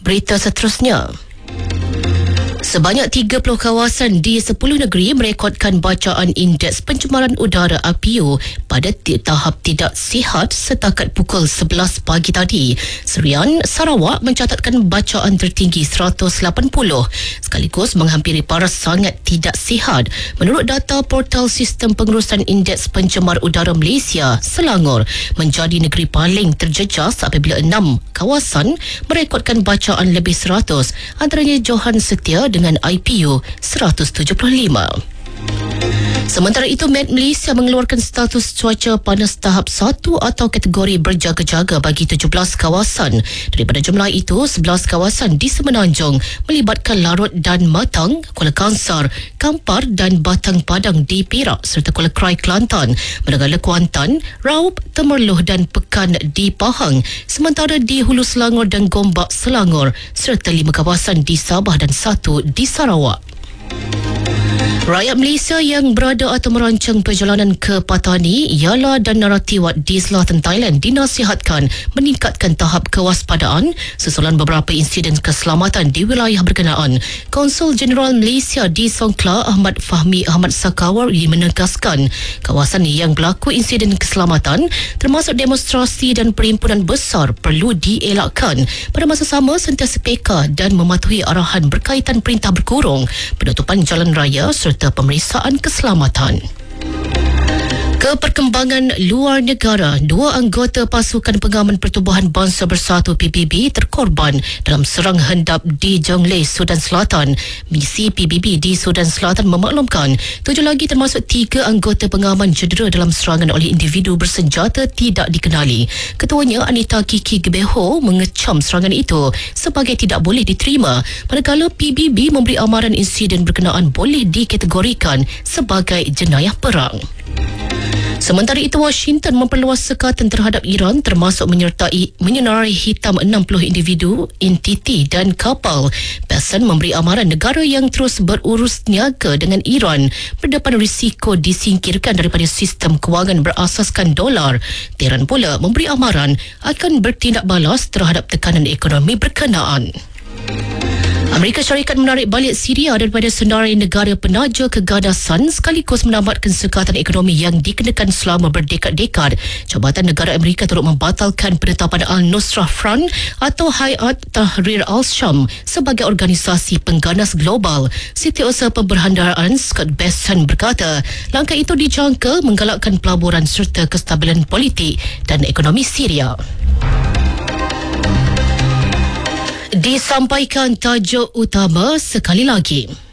Berita seterusnya. Sebanyak 30 kawasan di 10 negeri merekodkan bacaan Indeks Pencemaran Udara APU pada tahap tidak sihat setakat pukul 11 pagi tadi. Serian, Sarawak mencatatkan bacaan tertinggi 180 sekaligus menghampiri paras sangat tidak sihat. Menurut data portal Sistem Pengurusan Indeks Pencemar Udara Malaysia, Selangor menjadi negeri paling terjejas apabila 6 kawasan merekodkan bacaan lebih 100, antaranya Johan Setia dengan IPU 175. Sementara itu, Met Malaysia mengeluarkan status cuaca panas tahap 1 atau kategori berjaga-jaga bagi 17 kawasan. Daripada jumlah itu, 11 kawasan di Semenanjung melibatkan Larut dan Matang, Kuala Kangsar, Kampar dan Batang Padang di Perak serta Kuala Krai Kelantan, manakala Kuantan, Raub, Temerloh dan Pekan di Pahang. Sementara di Hulu Selangor dan Gombak Selangor serta 5 kawasan di Sabah dan 1 di Sarawak. Rakyat Malaysia yang berada atau merancang perjalanan ke Patani, Yala dan Naratiwat di selatan Thailand dinasihatkan meningkatkan tahap kewaspadaan susulan beberapa insiden keselamatan di wilayah berkenaan. Konsul Jeneral Malaysia di Songkla, Ahmad Fahmi Ahmad Sakawari menegaskan kawasan yang berlaku insiden keselamatan termasuk demonstrasi dan perhimpunan besar perlu dielakkan. Pada masa sama, sentiasa peka dan mematuhi arahan berkaitan perintah berkurung, penutupan jalan raya serta pemeriksaan keselamatan. Perkembangan luar negara, 2 anggota Pasukan Pengaman Pertubuhan Bangsa Bersatu PBB terkorban dalam serang hendap di Jonglei, Sudan Selatan. Misi PBB di Sudan Selatan memaklumkan 7 lagi termasuk 3 anggota pengaman cedera dalam serangan oleh individu bersenjata tidak dikenali. Ketuanya Anita Kiki Gebeho mengecam serangan itu sebagai tidak boleh diterima, manakala PBB memberi amaran insiden berkenaan boleh dikategorikan sebagai jenayah perang. Sementara itu, Washington memperluas sekatan terhadap Iran termasuk menyenarai hitam 60 individu, entiti dan kapal. Pesan memberi amaran negara yang terus berurus niaga dengan Iran berdepan risiko disingkirkan daripada sistem kewangan berasaskan dolar. Tehran pula memberi amaran akan bertindak balas terhadap tekanan ekonomi berkenaan. Amerika Syarikat menarik balik Syria daripada senarai negara penaja keganasan sekaligus menambatkan sekatan ekonomi yang dikenakan selama berdekad-dekad. Jabatan Negara Amerika turut membatalkan penetapan Al-Nusrah Front atau Hayat Tahrir Al-Sham sebagai organisasi pengganas global. Setiausaha Pemberhendaraan Scott Bessent berkata, langkah itu dijangka menggalakkan pelaburan serta kestabilan politik dan ekonomi Syria. Disampaikan tajuk utama sekali lagi.